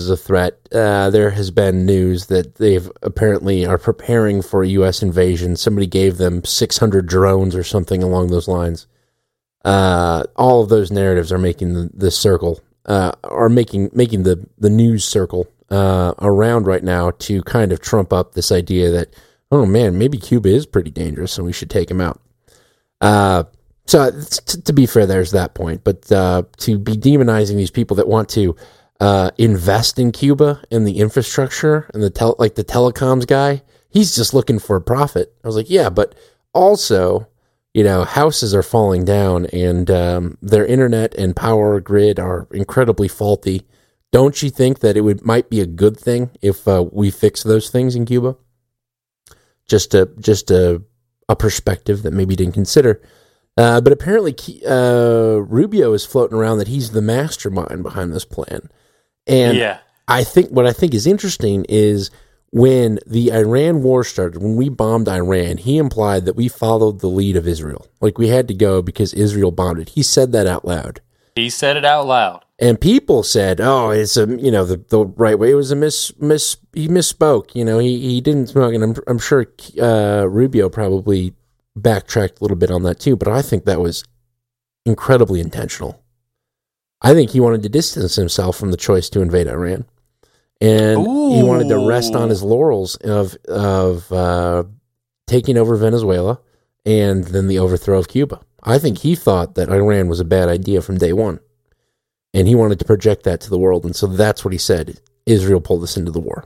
as a threat. There has been news that they've apparently are preparing for a U.S. invasion. Somebody gave them 600 drones or something along those lines. All of those narratives are making the circle, are making the news circle around right now to kind of trump up this idea that, oh man, maybe Cuba is pretty dangerous and we should take him out. So to be fair, there's that point. But to be demonizing these people that want to invest in Cuba and the infrastructure and the telecoms guy, he's just looking for a profit. I was like, yeah, but also, houses are falling down and their internet and power grid are incredibly faulty. Don't you think that it might be a good thing if we fix those things in Cuba? Just a perspective that maybe you didn't consider. But apparently Rubio is floating around that he's the mastermind behind this plan. And yeah. what I think is interesting is when the Iran war started, when we bombed Iran, he implied that we followed the lead of Israel. Like we had to go because Israel bombed it. He said that out loud. He said it out loud. And people said, "Oh, it's the right way." It was a he misspoke. He didn't smoke, and I'm sure Rubio probably backtracked a little bit on that too. But I think that was incredibly intentional. I think he wanted to distance himself from the choice to invade Iran, and he wanted to rest on his laurels of taking over Venezuela and then the overthrow of Cuba. I think he thought that Iran was a bad idea from day one. And he wanted to project that to the world. And so that's what he said. Israel pulled us into the war.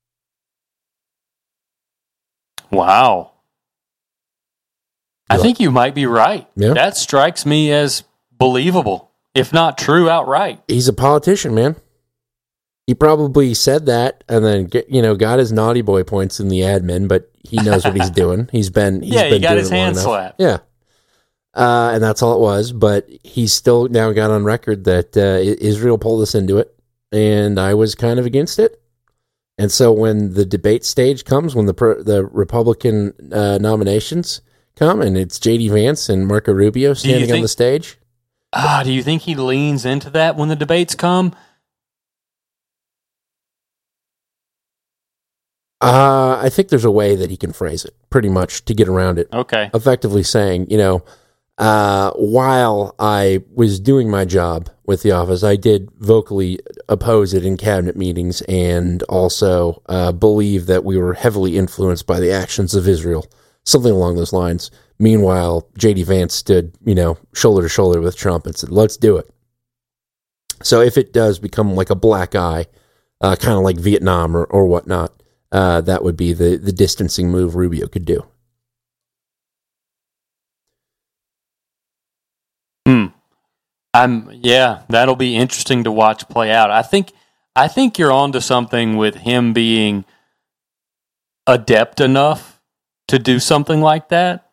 Wow. I think you might be right. Yeah. That strikes me as believable, if not true outright. He's a politician, man. He probably said that and then, got his naughty boy points in the admin, but he knows what he's doing. He got his hand slapped. Yeah. And that's all it was, but he's still now got on record that Israel pulled us into it, and I was kind of against it. And so when the debate stage comes, when the Republican nominations come, and it's J.D. Vance and Marco Rubio standing on the stage. Do you think he leans into that when the debates come? I think there's a way that he can phrase it, pretty much, to get around it. Okay. Effectively saying, while I was doing my job with the office, I did vocally oppose it in cabinet meetings and also believe that we were heavily influenced by the actions of Israel, something along those lines. Meanwhile, J.D. Vance stood, shoulder to shoulder with Trump and said, let's do it. So if it does become like a black eye, kind of like Vietnam or whatnot, that would be the distancing move Rubio could do. That'll be interesting to watch play out. I think you're onto something with him being adept enough to do something like that.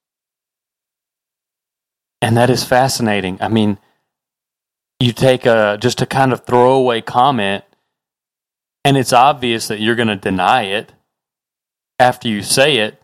And that is fascinating. I mean, you take just a kind of throwaway comment, and it's obvious that you're going to deny it after you say it,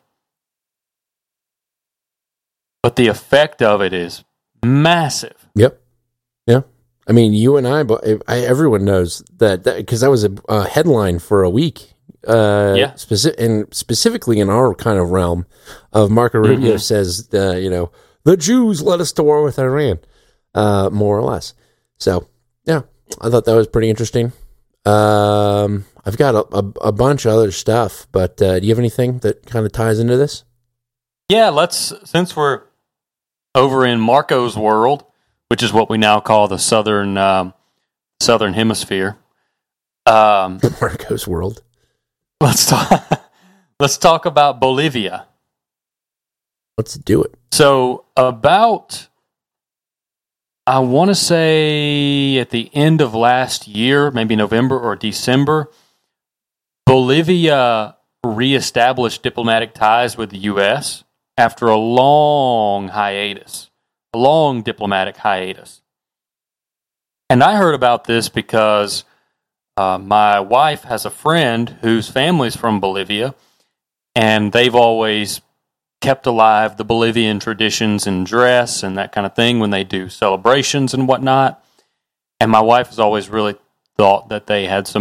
but the effect of it is massive. Yep. Yeah. I mean, you and everyone knows that because that was a headline for a week. Specifically in our kind of realm of Marco Rubio says, the Jews led us to war with Iran, more or less. So, yeah, I thought that was pretty interesting. I've got a bunch of other stuff, but do you have anything that kind of ties into this? Yeah, since we're over in Marco's world, which is what we now call the southern hemisphere. Marco's world. Let's talk about Bolivia. Let's do it. So about, I want to say at the end of last year, maybe November or December, Bolivia reestablished diplomatic ties with the U.S. after a long diplomatic hiatus. And I heard about this because my wife has a friend whose family's from Bolivia, and they've always kept alive the Bolivian traditions and dress and that kind of thing when they do celebrations and whatnot. And my wife has always really thought that they had some